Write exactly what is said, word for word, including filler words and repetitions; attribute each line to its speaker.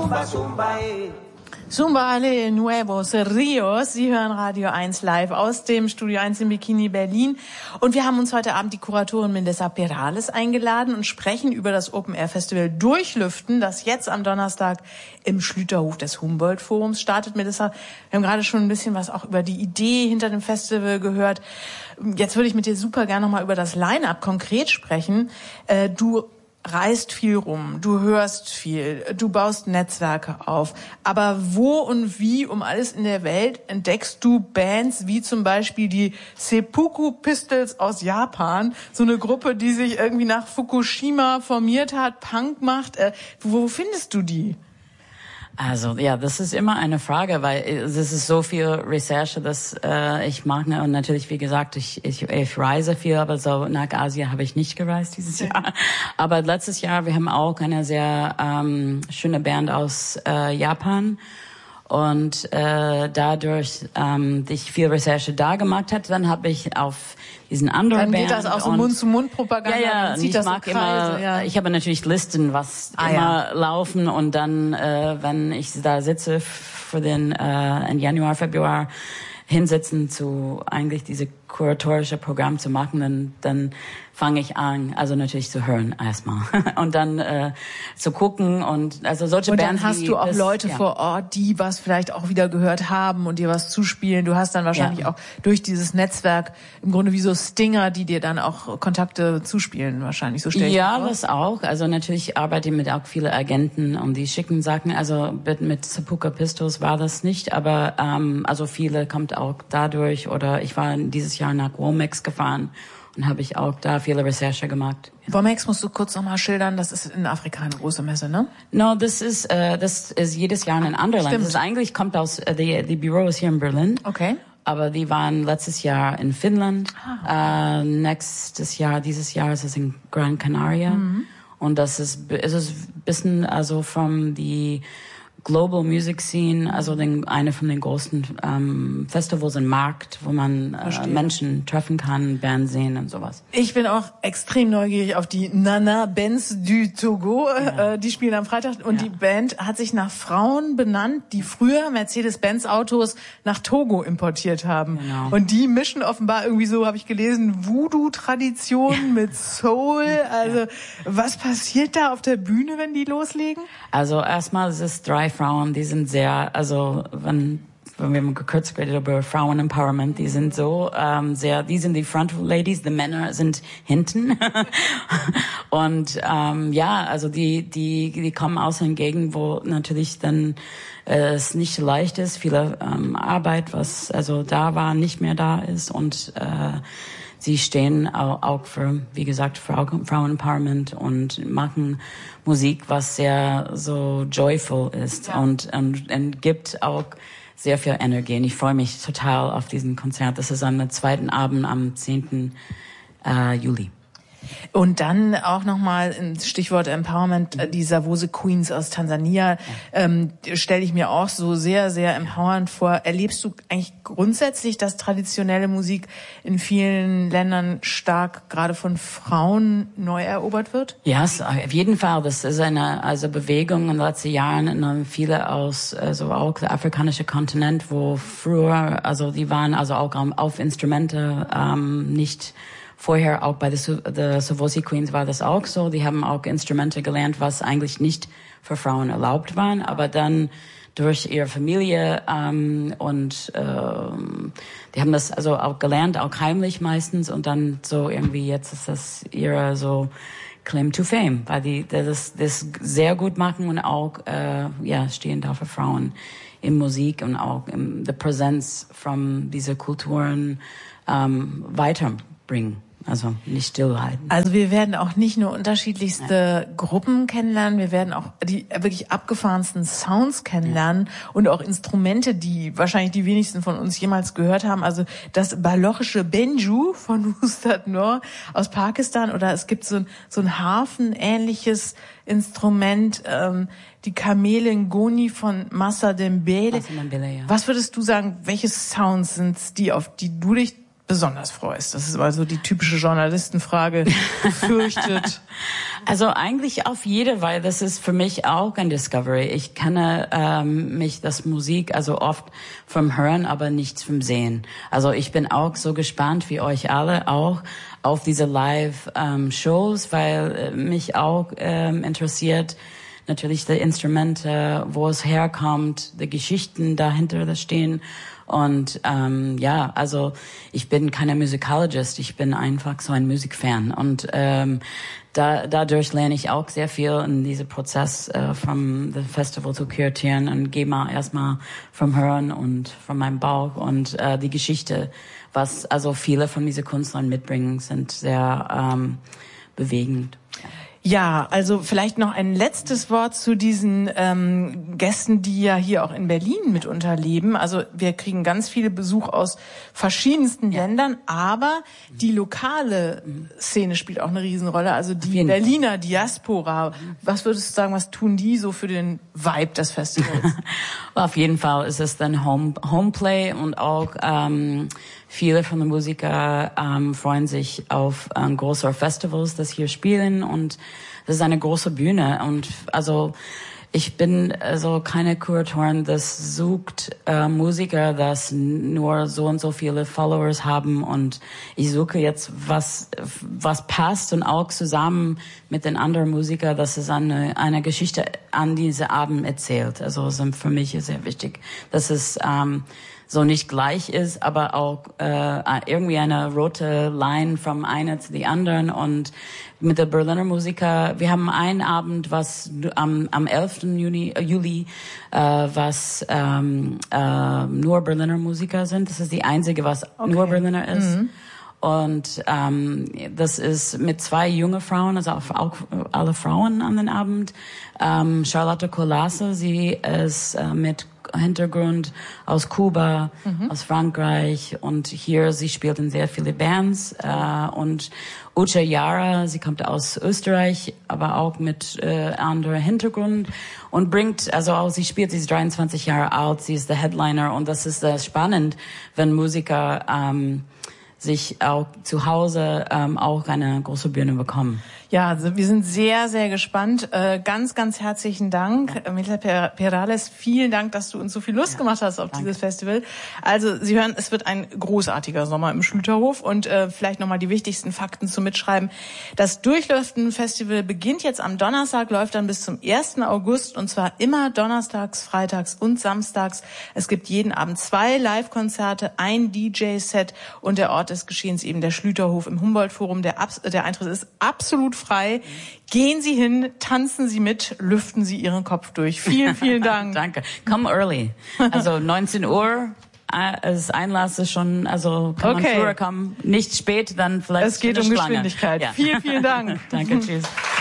Speaker 1: Zumba, Zumba, eh.
Speaker 2: Zumba de Nuevos Rios. Sie hören Radio eins live aus dem Studio eins in Bikini Berlin. Und wir haben uns heute Abend die Kuratorin Melissa Perales eingeladen und sprechen über das Open-Air-Festival Durchlüften, das jetzt am Donnerstag im Schlüterhof des Humboldt-Forums startet. Melissa, wir haben gerade schon ein bisschen was auch über die Idee hinter dem Festival gehört. Jetzt würde ich mit dir super gerne nochmal über das Line-Up konkret sprechen. Du reist viel rum, du hörst viel, du baust Netzwerke auf. Aber wo und wie um alles in der Welt entdeckst du Bands wie zum Beispiel die Seppuku Pistols aus Japan, so eine Gruppe, die sich irgendwie nach Fukushima formiert hat, Punk macht. Äh, wo findest du die?
Speaker 3: Also ja, das ist immer eine Frage, weil es ist so viel Recherche, dass äh, ich mache. Und natürlich, wie gesagt, ich, ich, ich reise viel, aber so nach Asien habe ich nicht gereist dieses Jahr. Aber letztes Jahr, wir haben auch eine sehr ähm, schöne Band aus äh, Japan. Und äh, dadurch, ähm, dass ich viel Recherche da gemacht habe, dann habe ich auf diesen anderen Band.
Speaker 2: Dann geht das auch so Mund-zu-Mund-Propaganda.
Speaker 3: Ja, ja,
Speaker 2: zieht
Speaker 3: ich
Speaker 2: das
Speaker 3: mag
Speaker 2: so Kreise,
Speaker 3: immer,
Speaker 2: ja.
Speaker 3: ich habe natürlich Listen, was
Speaker 2: ah,
Speaker 3: immer
Speaker 2: ja.
Speaker 3: laufen und dann, äh, wenn ich da sitze für den äh, in Januar, Februar hinsetzen zu eigentlich diese kuratorische Programm zu machen, dann dann fange ich an, also natürlich zu hören erstmal und dann äh, zu gucken und also solche
Speaker 2: und
Speaker 3: Bands.
Speaker 2: Und dann hast
Speaker 3: wie
Speaker 2: du auch
Speaker 3: das,
Speaker 2: Leute
Speaker 3: ja.
Speaker 2: vor Ort, die was vielleicht auch wieder gehört haben und dir was zuspielen. Du hast dann wahrscheinlich
Speaker 3: ja.
Speaker 2: auch durch dieses Netzwerk im Grunde wie so Stinger, die dir dann auch Kontakte zuspielen wahrscheinlich. So stelle ich
Speaker 3: Ja,
Speaker 2: mir vor.
Speaker 3: das auch. Also natürlich arbeite ich mit auch viele Agenten und die schicken Sachen. Also mit, mit Seppuku Pistols war das nicht, aber ähm, also viele kommt auch dadurch. Oder ich war dieses Jahr nach Womex gefahren und habe ich auch da viele Recherche gemacht.
Speaker 2: Womex musst du kurz nochmal schildern, das ist in Afrika eine große Messe, ne?
Speaker 3: No, das ist äh, das ist jedes Jahr in ein anderes Land. Das ist eigentlich kommt aus äh, die die Büro ist hier in Berlin.
Speaker 2: Okay.
Speaker 3: Aber die waren letztes Jahr in Finnland. Ah. Äh, nächstes Jahr, dieses Jahr ist es in Gran Canaria. Mhm. Und das ist es ist ein bisschen also von die Global Music Scene, also den, eine von den großen ähm, Festivals im Markt, wo man äh, Menschen treffen kann, Bands sehen und sowas.
Speaker 2: Ich bin auch extrem neugierig auf die Nana Benz du Togo. Ja. Äh, die spielen am Freitag und ja. die Band hat sich nach Frauen benannt, die früher Mercedes-Benz Autos nach Togo importiert haben.
Speaker 3: Genau.
Speaker 2: Und die mischen offenbar irgendwie so, habe ich gelesen, Voodoo-Tradition ja. mit Soul. Also ja. was passiert da auf der Bühne, wenn die loslegen?
Speaker 3: Also erstmal ist es drei Frauen, die sind sehr, also wenn, wenn wir kurz geredet über Frauen-Empowerment, die sind so ähm, sehr, die sind die Front Ladies, die Männer sind hinten. Und ähm, ja, also die die die kommen aus einer Gegend, wo natürlich dann äh, es nicht leicht ist, viele ähm, Arbeit, was also da war, nicht mehr da ist und äh, sie stehen auch für, wie gesagt, Frauen-Empowerment und machen Musik, was sehr so joyful ist ja. und, und, und gibt auch sehr viel Energie. Und ich freue mich total auf diesen Konzert. Das ist am zweiten Abend am zehnten Äh, Juli.
Speaker 2: Und dann auch nochmal ein Stichwort Empowerment, die Savose Queens aus Tansania, ähm, stelle ich mir auch so sehr, sehr empowernd vor. Erlebst du eigentlich grundsätzlich, dass traditionelle Musik in vielen Ländern stark gerade von Frauen neu erobert wird?
Speaker 3: Ja, yes, auf jeden Fall. Das ist eine also Bewegung in den letzten Jahren. Viele aus also auch der afrikanische Kontinent, wo früher, also die waren also auch auf Instrumente ähm, nicht vorher auch bei der Savose Queens war das auch so. Die haben auch Instrumente gelernt, was eigentlich nicht für Frauen erlaubt waren, aber dann durch ihre Familie ähm, und ähm, die haben das also auch gelernt, auch heimlich meistens und dann so irgendwie jetzt ist das ihre so Claim to Fame, weil die das, das sehr gut machen und auch äh, ja stehen da für Frauen in Musik und auch in the Präsenz von dieser Kulturen ähm, weiterbringen. Also nicht stillhalten.
Speaker 2: Also wir werden auch nicht nur unterschiedlichste ja. Gruppen kennenlernen, wir werden auch die wirklich abgefahrensten Sounds kennenlernen ja. und auch Instrumente, die wahrscheinlich die wenigsten von uns jemals gehört haben. Also das balochische Benju von Ustad Noor aus Pakistan oder es gibt so ein, so ein Harfen-ähnliches Instrument, ähm, die Kamele Ngoni von Massa Dembele.
Speaker 3: Massa Dembele, ja.
Speaker 2: Was würdest du sagen, welche Sounds sind die, auf die du dich besonders freust? Das ist also die typische Journalistenfrage, gefürchtet.
Speaker 3: Also eigentlich auf jede, weil das ist für mich auch ein Discovery. Ich kenne ähm, mich das Musik also oft vom Hören, aber nichts vom Sehen. Also ich bin auch so gespannt wie euch alle auch auf diese Live-Shows, ähm, weil äh, mich auch ähm, interessiert natürlich die Instrumente, wo es herkommt, die Geschichten dahinter das stehen. Und ähm, ja, also ich bin keiner Musicologist, ich bin einfach so ein Musikfan. Und ähm, da, dadurch lerne ich auch sehr viel in diesem Prozess äh, vom the Festival zu kuratieren und gehe mal erstmal vom Hören und von meinem Bauch und äh, die Geschichte, was also viele von diesen Künstlern mitbringen, sind sehr ähm, bewegend.
Speaker 2: Ja, also vielleicht noch ein letztes Wort zu diesen ähm, Gästen, die ja hier auch in Berlin mitunter leben. Also wir kriegen ganz viele Besuch aus verschiedensten ja. Ländern, aber die lokale Szene spielt auch eine Riesenrolle. Also die Berliner Diaspora. Was würdest du sagen, was tun die so für den Vibe des Festivals?
Speaker 3: Auf jeden Fall ist es dann Home, Homeplay und auch ähm, viele von den Musikern ähm, freuen sich auf ähm, große Festivals, das hier spielen, und das ist eine große Bühne. Und also ich bin also keine Kuratorin, das sucht äh, Musiker, das nur so und so viele Followers haben, und ich suche jetzt was was passt und auch zusammen mit den anderen Musikern, dass es eine eine Geschichte an diese Abend erzählt. Also für mich ist sehr wichtig, dass es ähm, so nicht gleich ist, aber auch äh, irgendwie eine rote Line vom einen zu die anderen. Und mit der Berliner Musiker, wir haben einen Abend, was am, am elften Juni, äh, Juli, äh, was ähm, äh, nur Berliner Musiker sind. Das ist die einzige, was okay. nur Berliner ist. Mhm. Und ähm, das ist mit zwei junge Frauen, also auch alle Frauen an den Abend. Ähm, Charlotte Colasse, sie ist äh, mit Hintergrund aus Kuba, mhm. aus Frankreich, und hier, sie spielt in sehr viele Bands, äh, und Uche Yara, sie kommt aus Österreich, aber auch mit äh, anderem Hintergrund und bringt, also auch, sie spielt, sie ist dreiundzwanzig Jahre alt, sie ist der Headliner, und das ist äh, spannend, wenn Musiker ähm, sich auch zu Hause ähm, auch eine große Bühne bekommen.
Speaker 2: Ja, also wir sind sehr, sehr gespannt. Äh, ganz, ganz herzlichen Dank, ja. Mila Perales. Vielen Dank, dass du uns so viel Lust ja. gemacht hast auf Danke. Dieses Festival. Also Sie hören, es wird ein großartiger Sommer im Schlüterhof, und äh, vielleicht nochmal die wichtigsten Fakten zum Mitschreiben. Das Durchlüften-Festival beginnt jetzt am Donnerstag, läuft dann bis zum ersten August, und zwar immer donnerstags, freitags und samstags. Es gibt jeden Abend zwei Live-Konzerte, ein D J-Set, und der Ort des Geschehens eben der Schlüterhof im Humboldt-Forum. Der, Abs- der Eintritt ist absolut frei. Gehen Sie hin, tanzen Sie mit, lüften Sie Ihren Kopf durch. Vielen, vielen Dank.
Speaker 3: Danke. Come early. Also neunzehn Uhr, das Einlass ist schon, also kann okay. man früher kommen. Nicht spät, dann vielleicht.
Speaker 2: Es geht um
Speaker 3: Schlange.
Speaker 2: Geschwindigkeit. Ja. Vielen, vielen Dank.
Speaker 3: Danke, tschüss.